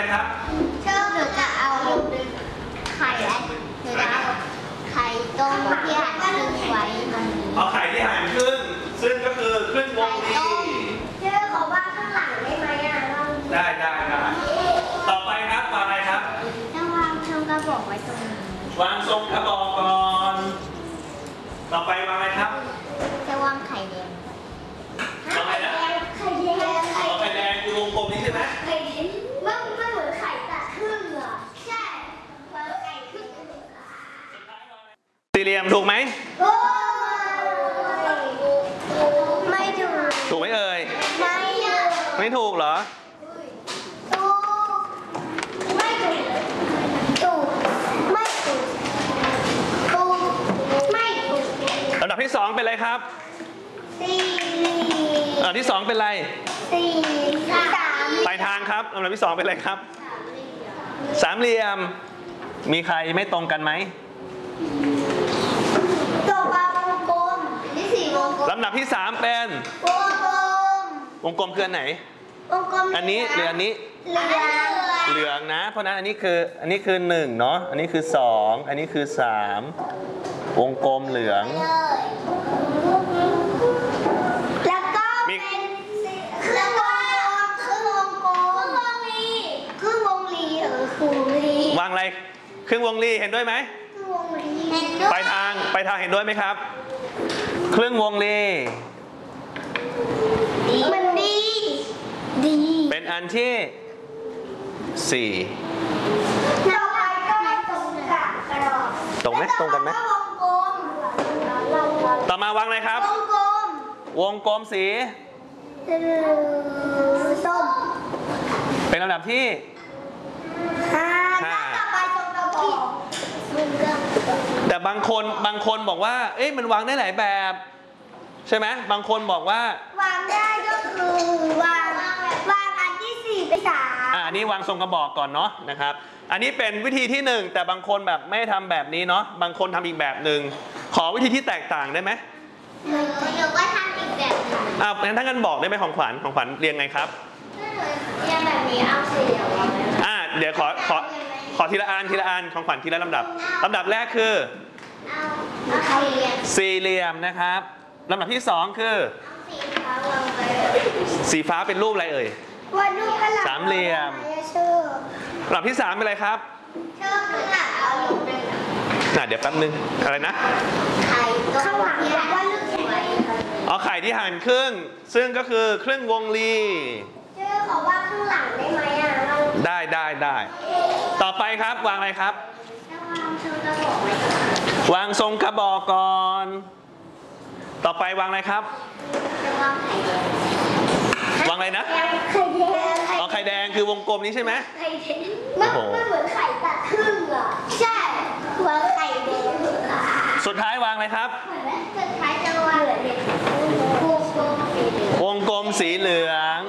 ครับเชื่อหนูจะเอาไข่และหนูจะเอาไข่ต้มที่หั่นครึ่งไว้ตรงนี้เอาไข่ที่หั่นครึ่งซึ่งก็คือครึ่งวงรีเชื่อขอว่าข้างหลังได้ไหมอ่ะได้ต่อไปครับวางอะไรครับจะวางทรงกระบอกไว้ตรงนี้วางทรงกระบอกก่อนต่อไปวางอะไรครับจะวางไข่แดงวางอะไรนะไข่แดงไข่แดงคือวงกลมนี้ใช่ไหมไข่แดงมันเหมือนไข่ตัดครึ่งอ่ะใช่วางไข่ครึ่งสี่เหลี่ยมถูกไหมไม่ถูกถูกไหมเอ่ยไม่ถูกเหรอลำดับที่2เป็นอะไรครับลำดับที่2เป็นอะไรปลายทางครับลำดับที่2เป็นอะไรครับสามเหลี่ยมมีใครไม่ตรงกันไหมลำดับที่3เป็นวงกลมคืออันไหนอันนี้หรืออันนี้เหลืองนะเพราะนั้นอันนี้คือ1เนาะอันนี้คือ2อันนี้คือ3วงกลมเหลืองแล้วก็เป็นแล้วก็ครึ่งวงกลมครึ่งวงรีวางอะไรครึ่งวงรีเห็นด้วยไหมปลายทางเห็นด้วยไหมครับครึ่งวงรีมันดีเป็นอันที่4 ต่อไปก็ตรงกับกระดอกตรงไหมตรงกันไหมต่อมาวางอะไรครับวงกลมสีส้มเป็นลำดับที่ 5ต่อไปตรงกระบอกแต่บางคนบอกว่าเอ๊ะมันวางได้หลายแบบใช่ไหมบางคนบอกว่าวางได้ก็คือวางอันที่4ไป3 อันนี้วางทรงกระบอกก่อนเนาะนะครับอันนี้เป็นวิธีที่1แต่บางคนแบบไม่ทำแบบนี้เนาะบางคนทำอีกแบบหนึ่งขอวิธีที่แตกต่างได้ไหมหนูก็ทำอีกแบบนึงงั้นถ้างั้นบอกได้ไหมของขวัญเรียงไงครับเรียงแบบนี้เอาสี่เหลี่ยมเดี๋ยวขอทีละอันของขวัญทีละลำดับแรกคือสี่เหลี่ยมนะครับลำดับที่2คือสีฟ้าเป็นรูปอะไรเอ่ยสามเหลี่ยมลำดับที่3เป็นอะไรครับเดี๋ยวแป๊บนึงอะไรนะข้างหลังว่าลูกสวยไข่ที่หั่นครึ่งซึ่งก็คือครึ่งวงรีขอว่าข้างหลังได้ไหมได้ต่อไปครับวางอะไรครับวางทรงกระบอกก่อนต่อไปวางอะไรครับวางอะไรนะไข่แดงคือวงกลมนี้ใช่ไหมมันเหมือนไข่ตัดครึ่งอ่ะใช่วางไข่แดงสุดท้ายวางอะไรครับสุดท้ายจะวางวงกลมสีเหลือง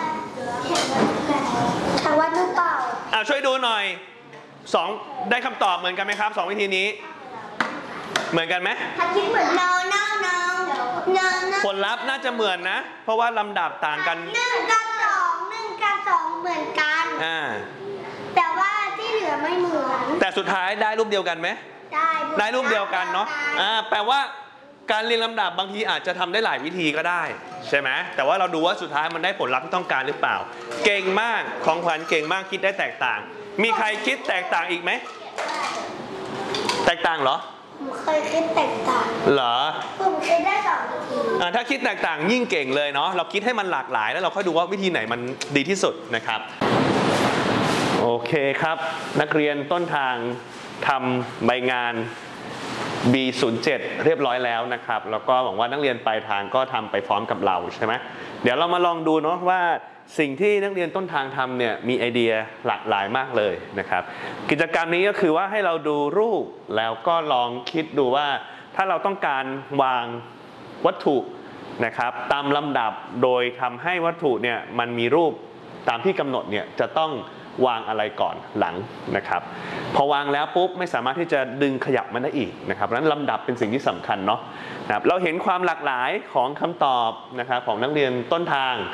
ถามว่าหรือเปล่าช่วยดูหน่อย2ได้คำตอบเหมือนกันไหมครับ2วิธีนี้เหมือนกันไหมถ้าคิดเหมือนno ผลลัพธ์น่าจะเหมือนนะเพราะว่าลำดับต่างกัน 1 กับ 2เหมือนกันแต่ว่าที่เหลือไม่เหมือนแต่สุดท้ายได้รูปเดียวกันไหมได้รูปเดียวกันเนาะแปลว่าการเรียงลำดับบางทีอาจจะทำได้หลายวิธีก็ได้ใช่ไหมแต่ว่าเราดูว่าสุดท้ายมันได้ผลลัพธ์ที่ต้องการหรือเปล่าเก่งมากของขวัญเก่งมากคิดได้แตกต่างมีใครคิดแตกต่างอีกไหมแตกต่างเหรอผมเคยคิดแตกต่างเหรอผมคิดได้2 วิธีถ้าคิดแตกต่างยิ่งเก่งเลยเนาะเราคิดให้มันหลากหลายแล้วเราค่อยดูว่าวิธีไหนมันดีที่สุดนะครับโอเคครับนักเรียนต้นทางทำใบงาน B07 เรียบร้อยแล้วนะครับแล้วก็หวังว่านักเรียนปลายทางก็ทำไปพร้อมกับเราใช่ไหมเดี๋ยวเรามาลองดูเนาะว่าสิ่งที่นักเรียนต้นทางทำเนี่ยมีไอเดียหลากหลายมากเลยนะครับกิจกรรมนี้ก็คือว่าให้เราดูรูปแล้วก็ลองคิดดูว่าถ้าเราต้องการวางวัตถุนะครับตามลำดับโดยทำให้วัตถุเนี่ยมันมีรูปตามที่กำหนดเนี่ยจะต้องวางอะไรก่อนหลังนะครับพอวางแล้วปุ๊บไม่สามารถที่จะดึงขยับมันได้อีกนะครับนั้นลำดับเป็นสิ่งที่สำคัญเนาะนะครับเราเห็นความหลากหลายของคำตอบนะครับของนักเรียนต้นทาง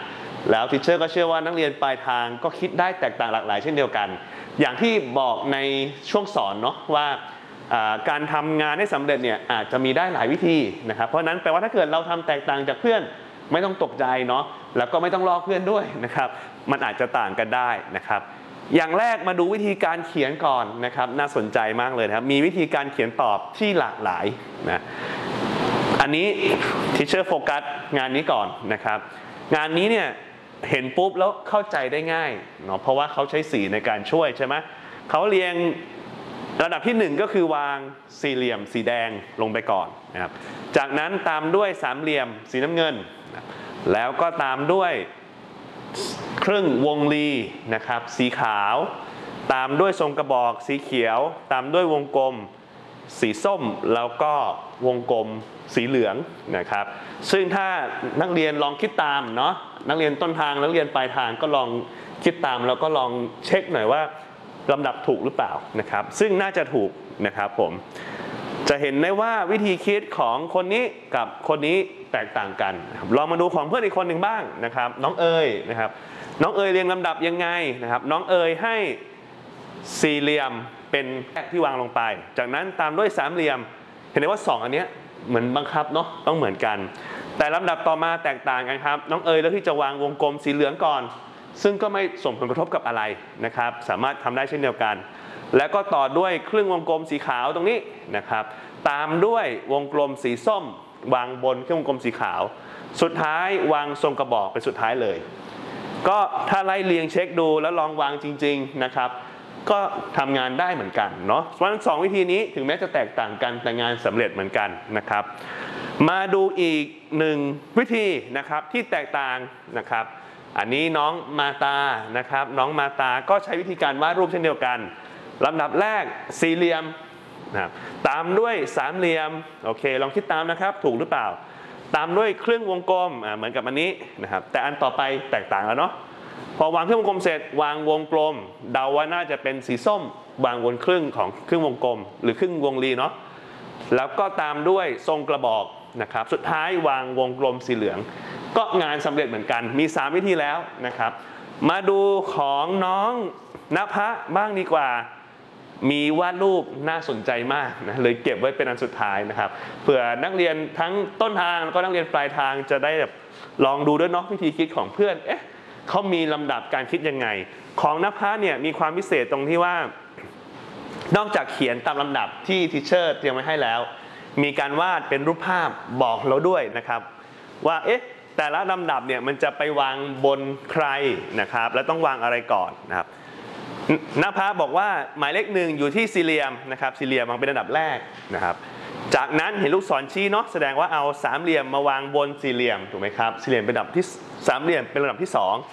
แล้วทิเชอร์ก็เชื่อว่านักเรียนปลายทางก็คิดได้แตกต่างหลากหลายเช่นเดียวกันอย่างที่บอกในช่วงสอนเนาะว่าการทำงานให้สำเร็จเนี่ยอาจจะมีได้หลายวิธีนะครับเพราะนั้นแปลว่าถ้าเกิดเราทำแตกต่างจากเพื่อนไม่ต้องตกใจเนาะแล้วก็ไม่ต้องลอกเพื่อนด้วยนะครับมันอาจจะต่างกันได้นะครับอย่างแรกมาดูวิธีการเขียนก่อนนะครับน่าสนใจมากเลยนะครับมีวิธีการเขียนตอบที่หลากหลายนะอันนี้ทิเชอร์โฟกัสงานนี้ก่อนนะครับงานนี้เนี่ยเห็นปุ๊บแล้วเข้าใจได้ง่ายเนาะเพราะว่าเขาใช้สีในการช่วยใช่ไหมเขาเรียงระดับที่1ก็คือวางสี่เหลี่ยมสีแดงลงไปก่อนนะครับจากนั้นตามด้วยสามเหลี่ยมสีน้ำเงินแล้วก็ตามด้วยครึ่งวงรีนะครับสีขาวตามด้วยทรงกระบอกสีเขียวตามด้วยวงกลมสีส้มแล้วก็วงกลมสีเหลืองนะครับซึ่งถ้านักเรียนลองคิดตามเนาะนักเรียนต้นทางนักเรียนปลายทางก็ลองคิดตามแล้วก็ลองเช็คหน่อยว่าลำดับถูกหรือเปล่านะครับซึ่งน่าจะถูกนะครับผมจะเห็นได้ว่าวิธีคิดของคนนี้กับคนนี้แตกต่างกันลองมาดูของเพื่อนอีกคนหนึ่งบ้างนะครับน้องเอ๋ยนะครับน้องเอ๋ยเรียงลำดับยังไงนะครับน้องเอ๋ยให้สี่เหลี่ยมเป็นแรกที่วางลงไปจากนั้นตามด้วยสามเหลี่ยมเห็นได้ว่า2อันนี้เหมือนบังคับเนาะต้องเหมือนกันแต่ลำดับต่อมาแตกต่างกันครับน้องเอ๋ยเลือกที่จะวางวงกลมสีเหลืองก่อนซึ่งก็ไม่ส่งผลกระทบกับอะไรนะครับสามารถทำได้เช่นเดียวกันแล้วก็ต่อด้วยครึ่งวงกลมสีขาวตรงนี้นะครับตามด้วยวงกลมสีส้มวางบนครึ่งวงกลมสีขาวสุดท้ายวางทรงกระบอกเป็นสุดท้ายเลยก็ถ้าไล่เรียงเช็คดูแล้วลองวางจริงๆนะครับก็ทำงานได้เหมือนกันเนาะเพราะฉะนั้น2วิธีนี้ถึงแม้จะแตกต่างกันแต่งานสำเร็จเหมือนกันนะครับมาดูอีก1วิธีนะครับที่แตกต่างนะครับอันนี้น้องมาตานะครับน้องมาตาก็ใช้วิธีการวาดรูปเช่นเดียวกันลำดับแรกสี่เหลี่ยมนะครับตามด้วยสามเหลี่ยมโอเคลองคิดตามนะครับถูกหรือเปล่าตามด้วยครึ่งวงกลมเหมือนกับอันนี้นะครับแต่อันต่อไปแตกต่างแล้วเนาะพอวางครึ่งวงกลมเสร็จวางวงกลมเดาว่าน่าจะเป็นสีส้มวางบนครึ่งของครึ่งวงกลมหรือครึ่งวงรีเนาะแล้วก็ตามด้วยทรงกระบอกนะครับสุดท้ายวางวงกลมสีเหลืองก็งานสำเร็จเหมือนกันมี3วิธีแล้วนะครับมาดูของน้องณภะบ้างดีกว่ามีวาดรูปน่าสนใจมากนะเลยเก็บไว้เป็นอันสุดท้ายนะครับเผื่อนักเรียนทั้งต้นทางแล้วก็นักเรียนปลายทางจะได้แบบลองดูด้วยเนาะวิธีคิดของเพื่อนเขามีลำดับการคิดยังไงของณภะเนี่ยมีความพิเศษตรงที่ว่านอกจากเขียนตามลำดับที่ทีเชอร์เตรียมไว้ให้แล้วมีการวาดเป็นรูปภาพบอกเราด้วยนะครับว่าแต่ละลำดับเนี่ยมันจะไปวางบนใครนะครับและต้องวางอะไรก่อนนะครับณภะบอกว่าหมายเลข1อยู่ที่สี่เหลี่ยมนะครับสี่เหลี่ยมวางเป็นอันดับแรกนะครับจากนั้นเห็นลูกศรชี้เนาะแสดงว่าเอาสามเหลี่ยมมาวางบนสี่เหลี่ยมถูกไหมครับสี่เหลี่ยมเป็นลำดับที่สามเหลี่ยมเป็นลำดับที่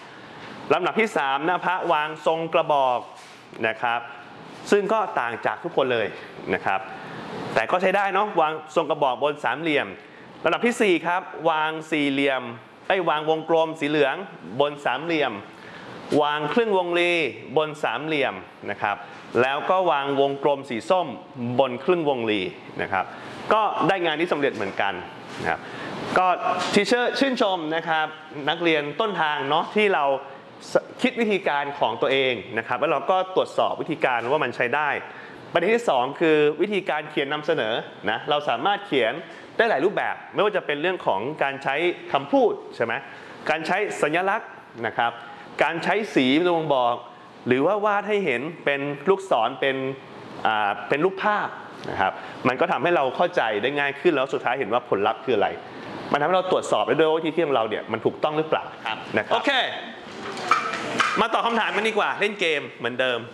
2ลำดับที่3ณภะวางทรงกระบอกนะครับซึ่งก็ต่างจากทุกคนเลยนะครับแต่ก็ใช้ได้เนาะวางทรงกระบอกบนสามเหลี่ยมลำดับที่4ครับวางสี่เหลี่ยมวางวงกลมสีเหลืองบนสามเหลี่ยมวางครึ่งวงรีบนสามเหลี่ยมนะครับแล้วก็วางวงกลมสีส้มบนครึ่งวงรีนะครับก็ได้งานที่สำเร็จเหมือนกันนะครับก็ทีเชอร์ชื่นชมนะครับนักเรียนต้นทางเนาะที่เราคิดวิธีการของตัวเองนะครับแล้วเราก็ตรวจสอบวิธีการว่ามันใช้ได้ประเด็นที่2คือวิธีการเขียนนำเสนอนะเราสามารถเขียนได้หลายรูปแบบไม่ว่าจะเป็นเรื่องของการใช้คำพูดใช่ไหมการใช้สัญลักษณ์นะครับการใช้สีเป็นตัวบ่งบอกหรือว่าวาดให้เห็นเป็นลูกศรเป็นรูปภาพนะครับมันก็ทำให้เราเข้าใจได้ง่ายขึ้นแล้วสุดท้ายเห็นว่าผลลัพธ์คืออะไรมันทำให้เราตรวจสอบได้ด้วยว่าวิธีที่ของเราเนี่ยมันถูกต้องหรือเปล่าครับนะครับโอเคมาตอบคำถามกันดีกว่าเล่นเกมเหมือนเดิม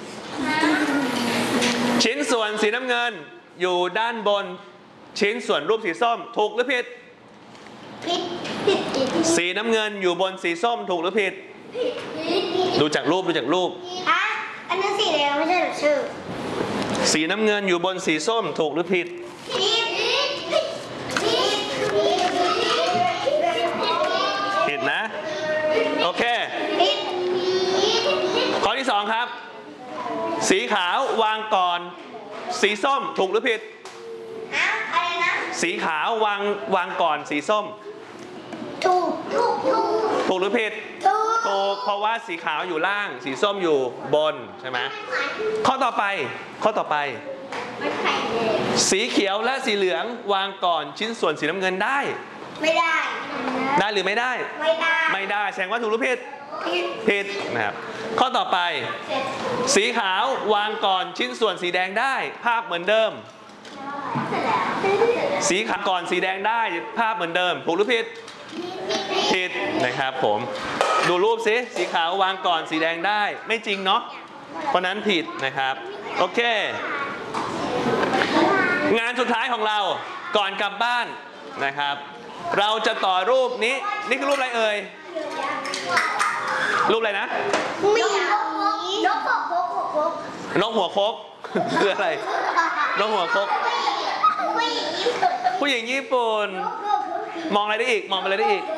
ชิ้นส่วนสีน้ำเงินอยู่ด้านบนชิ้นส่วนรูปสีส้มถูกหรือผิดผิดสีน้ำเงินอยู่บนสีส้มถูกหรือผิดดูจากรูปอันนั้นสีแดงไม่ใช่หรอชื่อสีน้ำเงินอยู่บนสีส้มถูกหรือผิดผิดนะโอเคข้อที่2ครับสีขาววางก่อนสีส้มถูกหรือผิดอะไรนะสีขาววางก่อนสีส้มถูกหรือผิดถูกเพราะว่าสีขาวอยู่ล่างสีส้มอยู่บนใช่ไหมข้อต่อไปมันไข่แดงสีเขียวและสีเหลืองวางก่อนชิ้นส่วนสีน้ำเงินได้ไม่ได้ได้หรือไม่ได้ไม่ได้ไม่ได้แสดงว่าถูกหรือผิดผิดนะครับข้อต่อไป สีขาววางก่อนชิ้นส่วนสีแดงได้ ภาพเหมือนเดิมเสร็จแล้วสีขาวก่อนสีแดงได้ภาพเหมือนเดิมถูกหรือผิดผิดนะครับผมดูรูปสิสีขาววางก่อนสีแดงได้ไม่จริงเนาะเพราะนั้นผิดนะครับโอเค งานสุดท้ายของเราก่อนกลับบ้านนะครับ เราจะต่อรูปนี้นี่คือรูปอะไรเอ่ยรูปอะไรนะมีนกหัวโคกนกหัวโคก คืออะไรนกหัวโคกผู้หญิงญี่ปุ่นมองอะไรได้อีกมองไปอะไรได้อีก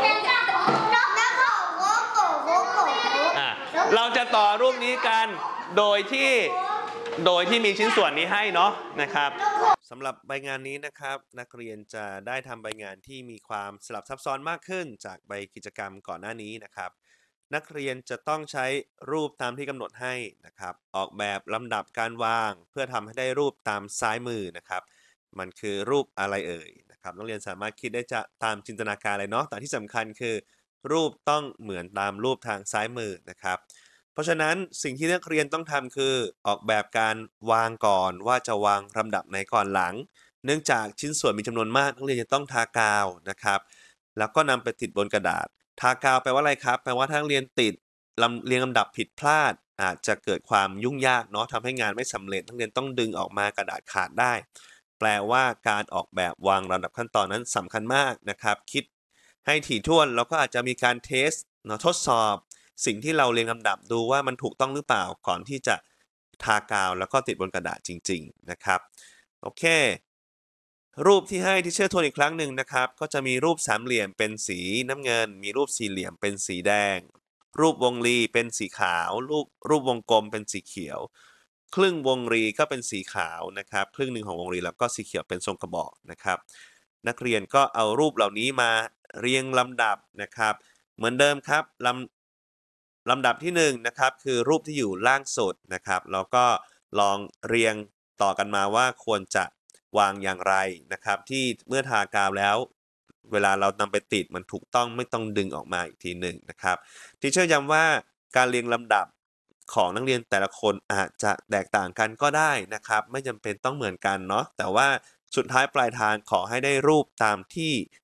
เราจะต่อรูปนี้กันโดยที่มีชิ้นส่วนนี้ให้เนาะนะครับสำหรับใบงานนี้นะครับนักเรียนจะได้ทำใบงานที่มีความสลับซับซ้อนมากขึ้นจากใบกิจกรรมก่อนหน้านี้นะครับนักเรียนจะต้องใช้รูปตามที่กำหนดให้นะครับออกแบบลำดับการวางเพื่อทำให้ได้รูปตามซ้ายมือนะครับมันคือรูปอะไรเอ่ยนะครับนักเรียนสามารถคิดได้จะตามจินตนาการเลยเนาะแต่ที่สำคัญคือรูปต้องเหมือนตามรูปทางซ้ายมือนะครับเพราะฉะนั้นสิ่งที่นักเรียนต้องทำคือออกแบบการวางก่อนว่าจะวางลำดับไหนก่อนหลังเนื่องจากชิ้นส่วนมีจำนวนมากนักเรียนจะต้องทากาวนะครับแล้วก็นำไปติดบนกระดาษทากาวแปลว่าอะไรครับแปลว่าถ้านักเรียนติดเรียงลำดับผิดพลาดอาจจะเกิดความยุ่งยากเนาะทำให้งานไม่สำเร็จนักเรียนต้องดึงออกมากระดาษขาดได้แปลว่าการออกแบบวางลำดับขั้นตอนนั้นสำคัญมากนะครับคิดให้ถี่ถ้วนแล้วก็อาจจะมีการเทสเนาะทดสอบสิ่งที่เราเรียงลำดับดูว่ามันถูกต้องหรือเปล่าก่อนที่จะทากาวแล้วก็ติดบนกระดาษจริงๆนะครับโอเครูปที่ให้ที่เชื่อทวนอีกครั้งหนึ่งนะครับก็จะมีรูปสามเหลี่ยมเป็นสีน้ำเงินมีรูปสี่เหลี่ยมเป็นสีแดงรูปวงรีเป็นสีขาวรูปวงกลมเป็นสีเขียวครึ่งวงรีก็เป็นสีขาวนะครับครึ่งหนึ่งของวงรีแล้วก็สีเขียวเป็นทรงกระบอกนะครับนักเรียนก็เอารูปเหล่านี้มาเรียงลำดับนะครับเหมือนเดิมครับลำดับที่1นะครับคือรูปที่อยู่ล่างสุดนะครับแล้วก็ลองเรียงต่อกันมาว่าควรจะวางอย่างไรนะครับที่เมื่อทากาวแล้วเวลาเรานำไปติดมันถูกต้องไม่ต้องดึงออกมาอีกทีหนึ่งนะครับทีเชอร์ย้ำว่าการเรียงลำดับของนักเรียนแต่ละคนอาจจะแตกต่างกันก็ได้นะครับไม่จำเป็นต้องเหมือนกันเนาะแต่ว่าสุดท้ายปลายทางขอให้ได้รูปตามที่